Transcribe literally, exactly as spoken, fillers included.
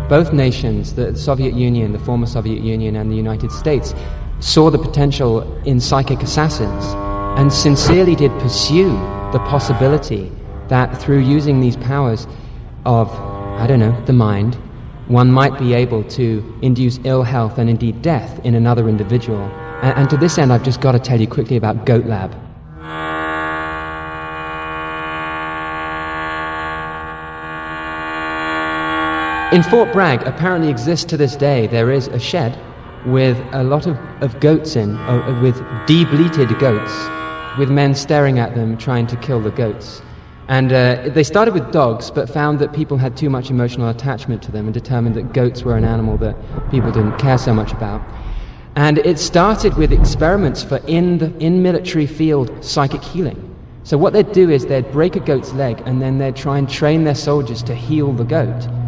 both nations, the Soviet Union, the former Soviet Union, and the United States, saw the potential in psychic assassins and sincerely did pursue the possibility that through using these powers of, I don't know, the mind, one might be able to induce ill health and indeed death in another individual. And, and to this end, I've just got to tell you quickly about Goat Lab. In Fort Bragg, apparently exists to this day, there is a shed with a lot of, of goats in, uh, with de-bleated goats, with men staring at them trying to kill the goats. And uh, they started with dogs, but found that people had too much emotional attachment to them and determined that goats were an animal that people didn't care so much about. And it started with experiments for in the in military field psychic healing. So what they'd do is they'd break a goat's leg and then they'd try and train their soldiers to heal the goat.